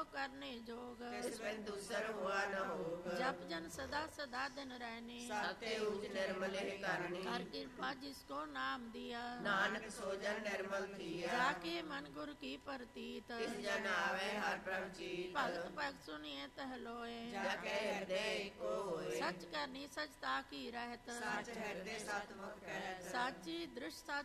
करने जोग, तिसमें दूसर हुआ न होग। जप जन सदा सदा दिन रहने, साते उज निर्मल है करनी, कर कृपा जिसको नाम दिया, नानक सोजन निर्मल किया। जाके मन गुरु की प्रतीत, तिस जन आवे हर प्रभ चीत। भगत भगत सुनिए तह लोए, जाके हृदय को होए। सच करनी सचता की रहत, सच हृदय सतमुख कहत। साची दृष्ट